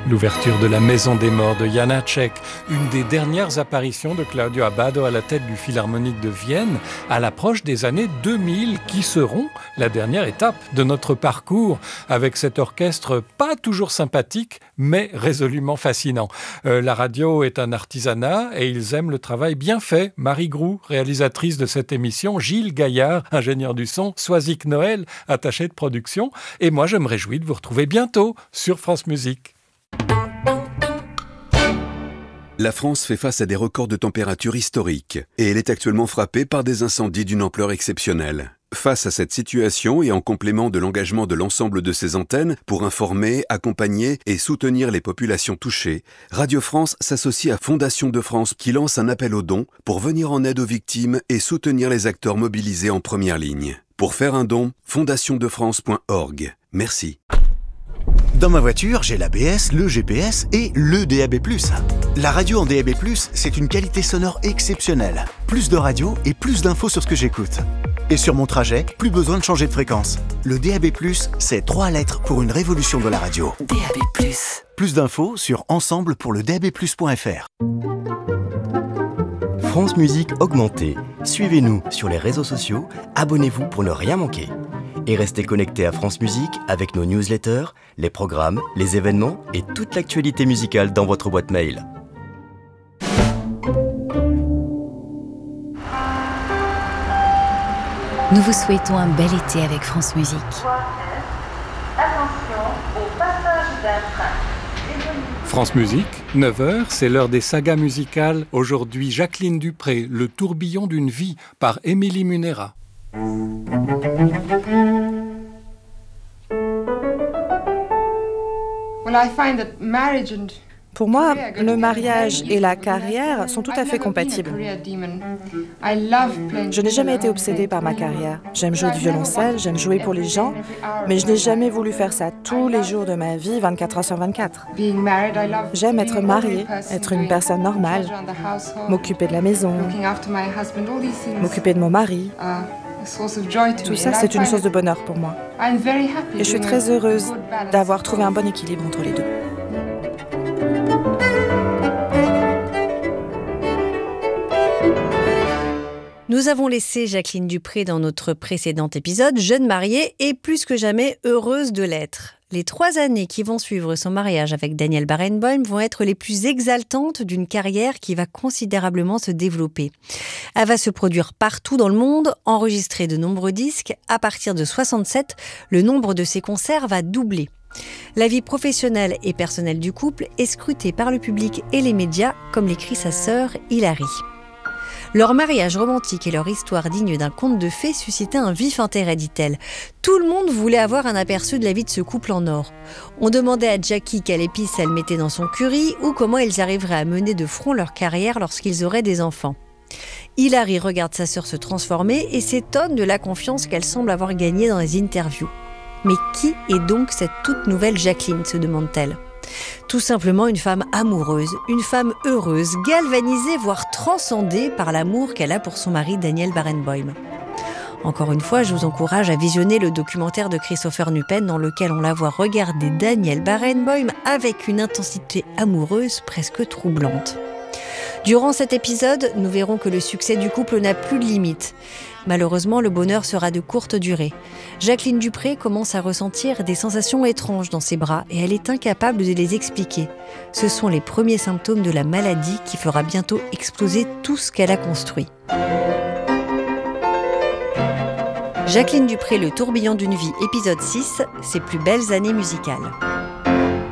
L'ouverture de la Maison des Morts de Janáček, une des dernières apparitions de Claudio Abbado à la tête du Philharmonique de Vienne à l'approche des années 2000 qui seront la dernière étape de notre parcours avec cet orchestre pas toujours sympathique mais résolument fascinant. La radio est un artisanat et ils aiment le travail bien fait. Marie Groux, réalisatrice de cette émission, Gilles Gaillard, ingénieur du son, Soisic Noël, attaché de production, et moi je me réjouis de vous retrouver bientôt sur France Musique. La France fait face à des records de température historiques et elle est actuellement frappée par des incendies d'une ampleur exceptionnelle. Face à cette situation et en complément de l'engagement de l'ensemble de ses antennes pour informer, accompagner et soutenir les populations touchées, Radio France s'associe à Fondation de France qui lance un appel aux dons pour venir en aide aux victimes et soutenir les acteurs mobilisés en première ligne. Pour faire un don, fondationdefrance.org. Merci. Dans ma voiture, j'ai l'ABS, le GPS et le DAB+. La radio en DAB+, c'est une qualité sonore exceptionnelle. Plus de radio et plus d'infos sur ce que j'écoute. Et sur mon trajet, plus besoin de changer de fréquence. Le DAB+, c'est 3 lettres pour une révolution de la radio. DAB+. Plus d'infos sur ensemble pour le DAB+.fr. France Musique augmentée. Suivez-nous sur les réseaux sociaux, abonnez-vous pour ne rien manquer. Et restez connectés à France Musique avec nos newsletters, les programmes, les événements et toute l'actualité musicale dans votre boîte mail. Nous vous souhaitons un bel été avec France Musique. Attention au passage d'un train. France Musique, 9h, c'est l'heure des sagas musicales. Aujourd'hui, Jacqueline Dupré, Le tourbillon d'une vie, par Émilie Munera. Pour moi, le mariage et la carrière sont tout à fait compatibles. Je n'ai jamais été obsédée par ma carrière. J'aime jouer du violoncelle, j'aime jouer pour les gens, mais je n'ai jamais voulu faire ça tous les jours de ma vie, 24 heures sur 24. J'aime être mariée, être une personne normale, m'occuper de la maison, m'occuper de mon mari. Tout ça, c'est une source de bonheur pour moi. Et je suis très heureuse d'avoir trouvé un bon équilibre entre les deux. Nous avons laissé Jacqueline Dupré dans notre précédent épisode, jeune mariée et plus que jamais heureuse de l'être. Les 3 années qui vont suivre son mariage avec Daniel Barenboim vont être les plus exaltantes d'une carrière qui va considérablement se développer. Elle va se produire partout dans le monde, enregistrer de nombreux disques. À partir de 67, le nombre de ses concerts va doubler. La vie professionnelle et personnelle du couple est scrutée par le public et les médias, comme l'écrit sa sœur Hilary. Leur mariage romantique et leur histoire digne d'un conte de fées suscitaient un vif intérêt, dit-elle. Tout le monde voulait avoir un aperçu de la vie de ce couple en or. On demandait à Jackie quelle épice elle mettait dans son curry ou comment ils arriveraient à mener de front leur carrière lorsqu'ils auraient des enfants. Hilary regarde sa sœur se transformer et s'étonne de la confiance qu'elle semble avoir gagnée dans les interviews. Mais qui est donc cette toute nouvelle Jacqueline, se demande-t-elle. Tout simplement une femme amoureuse, une femme heureuse, galvanisée, voire transcendée par l'amour qu'elle a pour son mari Daniel Barenboim. Encore une fois, je vous encourage à visionner le documentaire de Christopher Nupen dans lequel on la voit regarder Daniel Barenboim avec une intensité amoureuse presque troublante. Durant cet épisode, nous verrons que le succès du couple n'a plus de limite. Malheureusement, le bonheur sera de courte durée. Jacqueline Dupré commence à ressentir des sensations étranges dans ses bras et elle est incapable de les expliquer. Ce sont les premiers symptômes de la maladie qui fera bientôt exploser tout ce qu'elle a construit. Jacqueline Dupré, Le tourbillon d'une vie, épisode 6, ses plus belles années musicales.